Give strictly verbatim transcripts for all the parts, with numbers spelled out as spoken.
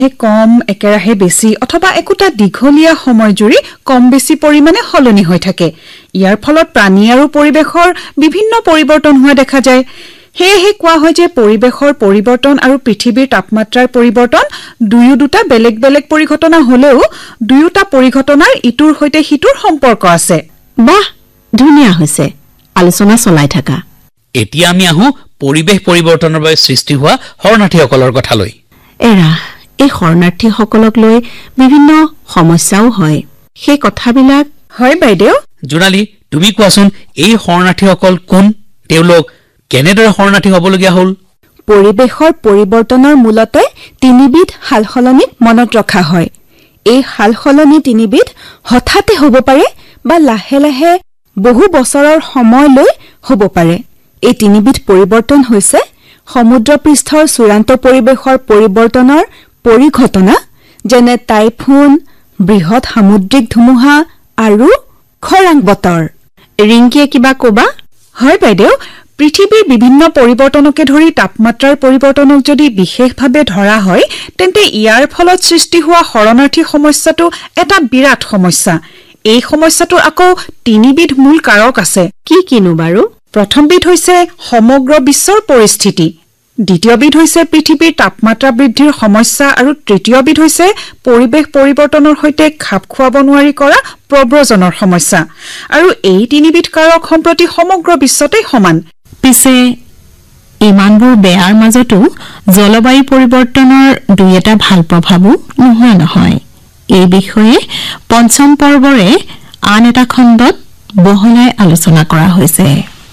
কম একেৰাহে বেছি অথবা একোটা দীঘলীয়া সময় জুৰি কম বেছি পৰিমাণে সলনি হৈ থাকে ইয়াৰ ফলত প্ৰাণী আৰু পৰিৱেশৰ বিভিন্ন পৰিৱৰ্তন হোৱা দেখা যায় হেহে কোৱা হয় যে পৰিৱেশৰ পৰিৱৰ্তন আৰু পৃথিৱীৰ তাপমাত্ৰাৰ পৰিৱৰ্তন দুয়ো দুটা বেলেগ বেলেগ পৰিঘটনা হলেও দুয়োটা পৰিঘটনাৰ ইটোৰ সৈতে হিটোৰ সম্পৰ্ক আছে বাহ ধুনীয়া হৈছে আলোচনা চলাই থাকা এতিয়া আমি আহো পৰিৱেশ পৰিৱৰ্তনৰ বাবে সৃষ্টি হোৱা শৰণাৰ্থীসকলৰ কথা লৈ এৰা এই শৰণাৰ্থীসকলক লৈ বিভিন্ন সমস্যাও হয় সেই কথাবিলাক হয় বাইদেউ জোনালী তুমি কোৱাচোন এই শৰণাৰ্থীসকল কোন তেওঁলোক কেনেদৰে শৰণাৰ্থী হ'বলগীয়া হ'ল পৰিৱেশৰ পৰিৱৰ্তনৰ মূলতে তিনিবিধ সালসলনিক মনত ৰখা হয় এই সালসলনি তিনিবিধ হঠাতে হ'ব পাৰে বা লাহে লাহে বহু বছৰৰ সময় লৈ হ'ব পাৰে এই তিনিবিধ পৰিৱৰ্তন হৈছে সমুদ্ৰ পৃষ্ঠৰ চূড়ান্ত পৰিৱেশৰ পৰিৱৰ্তনৰ পৰিঘটনা যেনে টাইফুন বৃহৎ সামুদ্ৰিক ধুমুহা আৰু খৰাং বতৰ ৰিংকিয়ে কিবা কবা হয় বাইদেউ পৃথিৱীৰ বিভিন্ন পৰিৱৰ্তনকে ধৰি তাপমাত্ৰাৰ পৰিৱৰ্তনক যদি বিশেষভাৱে ধৰা হয় তেন্তে ইয়াৰ ফলত সৃষ্টি হোৱা শৰণাৰ্থী সমস্যাটো এটা বিৰাট সমস্যা এই সমস্যাটোৰ আকৌ তিনিবিধ মূল কাৰক আছে কি কিনো বাৰু প্ৰথমবিধ হৈছে সমগ্ৰ বিশ্বৰ পৰিস্থিতি দ্বিতীয়বিধ হৈছে পৃথিৱীৰ তাপমাত্ৰা বৃদ্ধিৰ সমস্যা আৰু তৃতীয়বিধ হৈছে পৰিৱেশ পৰিৱৰ্তনৰ সৈতে খাপ খুৱাব নোৱাৰি কৰা প্ৰব্ৰজনৰ সমস্যা আৰু এই তিনিবিধ কাৰক সম্প্ৰতি সমগ্ৰ বিশ্বতে সমান পিছে ইমানবোৰ বেয়াৰ মাজতো জলবায়ু পৰিৱৰ্তনৰ দুই এটা ভাল প্ৰভাৱো নোহোৱা নহয় এই বিষয়ে পঞ্চম পৰ্বৰে আন এটা খণ্ডত বহলাই আলোচনা কৰা হৈছে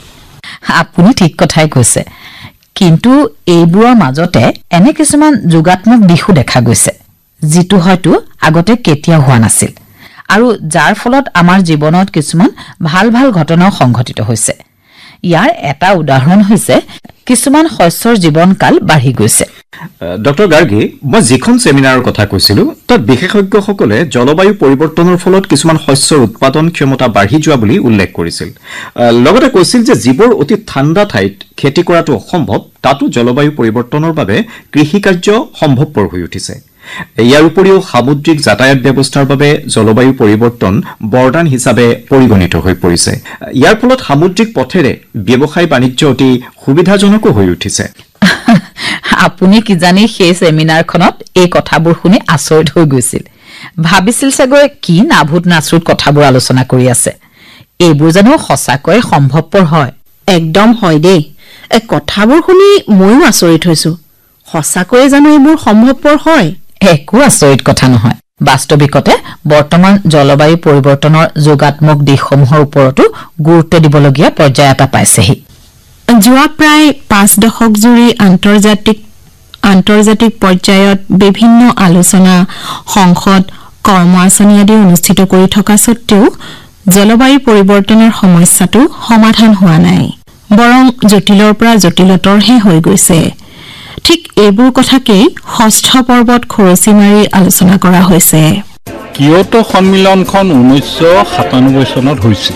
আপুনি ঠিক কথাই কৈছে কিন্তু এইবোৰৰ মাজতে এনে কিছুমান যোগাত্মক দিশো দেখা গৈছে যিটো হয়তো আগতে কেতিয়াও হোৱা নাছিল আৰু যাৰ ফলত আমাৰ জীৱনত কিছুমান ভাল ভাল ঘটনা সংঘটিত হৈছে ইয়াৰ এটা উদাহৰণ হৈছে কিছুমান শস্যৰ জীৱনকাল বাঢ়ি গৈছে ডক্টৰ গাৰ্গী মই যিখন সেমিনাৰৰ কথা কৈছিলো তাত বিশেষজ্ঞসকলে জলবায়ু পৰিৱৰ্তনৰ ফলত কিছুমান শস্যৰ উৎপাদন ক্ষমতা বাঢ়ি যোৱা বুলি উল্লেখ কৰিছিল লগতে কৈছিল যে যিবোৰ অতি ঠাণ্ডা ঠাইত খেতি কৰাটো অসম্ভৱ তাতো জলবায়ু পৰিৱৰ্তনৰ বাবে কৃষি কাৰ্য সম্ভৱপৰ হৈ উঠিছে ইয়াৰ উপৰিও সামুদ্ৰিক যাতায়াত ব্যৱস্থাৰ বাবে জলবায়ু পৰিৱৰ্তন বৰদান হিচাপে পৰিগণিত হৈ পৰিছে ইয়াৰ ফলত সামুদ্ৰিক পথেৰে ব্যৱসায় বাণিজ্য অতি সুবিধাজনকো হৈ উঠিছে আপুনি কি জানি সেই সেমিনাৰখনত এই কথাবোৰ শুনি আচৰিত হৈ গৈছিল ভাবিছিল চাগৈ কি নাভূত নাচৰুত কথাবোৰ আলোচনা কৰি আছে এইবোৰ জানো সঁচাকৈ সম্ভৱপৰ হয় একদম হয় দেই এই কথাবোৰ শুনি ময়ো আচৰিত হৈছো সঁচাকৈ জানো এইবোৰ সম্ভৱপৰ হয় একো আচৰিত কথা নহয় বাস্তৱিকতে বৰ্তমান জলবায়ু পৰিৱৰ্তনৰ যোগাত্মক দিশসমূহৰ ওপৰতো গুৰুত্ব দিবলগীয়া পৰ্যায় এটা পাইছেহি যোৱা প্ৰায় পাঁচ দশক জুৰি আন্তৰ্জাতিক আন্তৰ্জাতিক পৰ্যায়ত বিভিন্ন আলোচনা সংসদ কৰ্ম আঁচনি আদি অনুষ্ঠিত কৰি থকা সত্ত্বেও জলবায়ু পৰিৱৰ্তনৰ সমস্যাটো সমাধান হোৱা নাই বৰং জটিলৰ পৰা জটিলতৰহে হৈ গৈছে ঠিক এইবোৰ কথাকেই ষষ্ঠ পৰ্বত খৰচি মাৰি আলোচনা কৰা হৈছে কিয়োটো সন্মিলনখন ঊনৈছশ সাতানব্বৈ চনত হৈছিল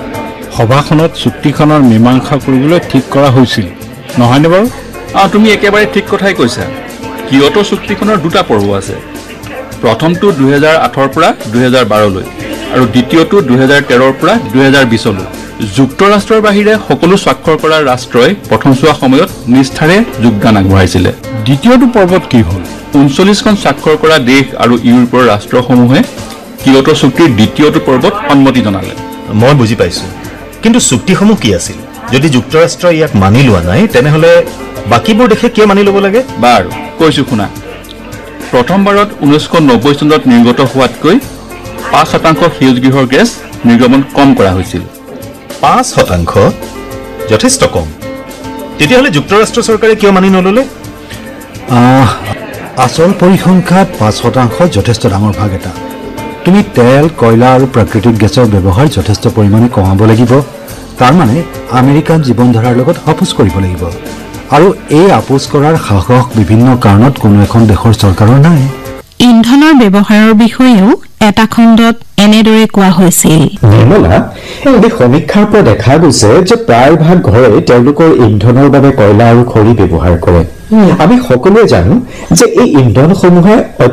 সভাখনত চুক্তিখনৰ মীমাংসা কৰিবলৈ ঠিক কৰা হৈছিল নহয়নে বাৰু তুমি একেবাৰে ঠিক কথাই কৈছা কিয়োটো চুক্তিখনৰ দুটা পৰ্ব আছে প্ৰথমটো দুই হাজাৰ আঠৰ পৰা দুই হাজাৰ বাৰ লৈ আৰু দ্বিতীয়টো দুই হাজাৰ তেৰৰ পৰা দুই হাজাৰ বিশ লৈ যুক্তৰাষ্ট্ৰৰ বাহিৰে সকলো স্বাক্ষৰ কৰা ৰাষ্ট্ৰই প্ৰথম চোৱা সময়ত নিষ্ঠাৰে যোগদান আগবঢ়াইছিলে দ্বিতীয়টো পৰ্বত কি হ'ল ঊনচল্লিছখন স্বাক্ষৰ কৰা দেশ আৰু ইউৰোপৰ ৰাষ্ট্ৰসমূহে কিয়োটো চুক্তিৰ দ্বিতীয়টো পৰ্বত সন্মতি জনালে মই বুজি পাইছো কিন্তু চুক্তিসমূহ কি আছিল যদি যুক্তৰাষ্ট্ৰই ইয়াক মানি লোৱা নাই তেনেহলে বাকিবোৰ দেশে কিয় মানি ল'ব লাগে বাৰু কৈছো শুনা প্ৰথমবাৰত ঊনৈছশ নব্বৈ চনত নিৰ্গত হোৱাতকৈ পাঁচ শতাংশ সেউজ গৃহৰ গেছ নিৰ্গমন কম কৰা হৈছিল পাঁচ শতাংশ যথেষ্ট কম তেতিয়াহ'লে যুক্তৰাষ্ট্ৰ চৰকাৰে কিয় মানি নললে আচল পৰিসংখ্যাত পাঁচ শতাংশ যথেষ্ট ডাঙৰ ভাগ এটা তুমি তেল কয়লা আৰু প্ৰাকৃতিক গেছৰ ব্যৱহাৰ যথেষ্ট পৰিমাণে কমাব লাগিব তাৰ মানে আমেৰিকান জীৱনধাৰাৰ লগত আপোচ কৰিব লাগিব আৰু এই আপোচ কৰাৰ সাহস বিভিন্ন কাৰণত কোনো এখন দেশৰ চৰকাৰৰ নাই ইন্ধনৰ ব্যৱহাৰৰ বিষয়েও এটা খণ্ডত এনেদৰে কোৱা হৈছিল নিৰ্মলা এই সমীক্ষাৰ পৰা দেখা গৈছে যে প্ৰায়ভাগ ঘৰে তেওঁলোকৰ ইন্ধনৰ বাবে কয়লা আৰু খৰি ব্যৱহাৰ কৰে আমি সকলোৱে জানো যে এই ইন্ধনসমূহে